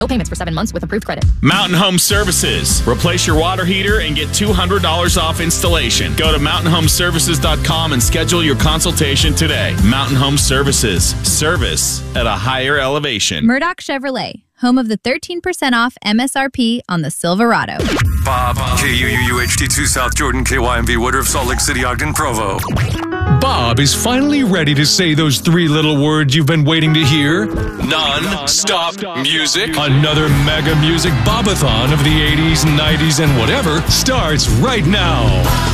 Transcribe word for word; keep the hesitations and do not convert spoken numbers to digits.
No payments for seven months with approved credit. Mountain Home Services. Replace your water heater and get two hundred dollars off installation. Go to mountain home services dot com and schedule your consultation today. Mountain Home Services. Service at a higher elevation. Murdoch Chevrolet, home of the thirteen percent off M S R P on the Silverado. Bob, K U U U H D two South Jordan, K Y M V Woodruff, Salt Lake City, Ogden, Provo. Bob is finally ready to say those three little words you've been waiting to hear. Non-stop music. Another mega music bobathon of the eighties, nineties, and whatever starts right now.